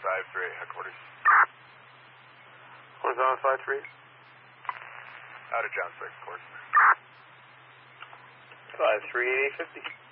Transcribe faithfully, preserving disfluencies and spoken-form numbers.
five three eight, headquarters. Horizontal five three. Out of John six, of course. five three eight fifty.